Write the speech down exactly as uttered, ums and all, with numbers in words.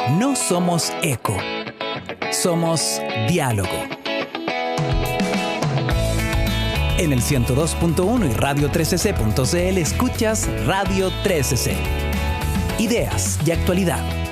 No somos eco, somos diálogo. En el ciento dos punto uno y radio trece ce punto c l escuchas Radio trece ce. Ideas y actualidad.